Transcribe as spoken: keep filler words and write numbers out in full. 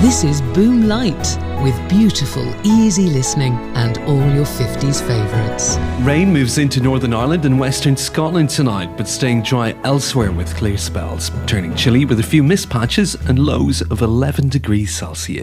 This is Boom Light, with beautiful, easy listening and all your fifties favourites. Rain moves into Northern Ireland and Western Scotland tonight, but staying dry elsewhere with clear spells, turning chilly with a few mist patches and lows of eleven degrees Celsius.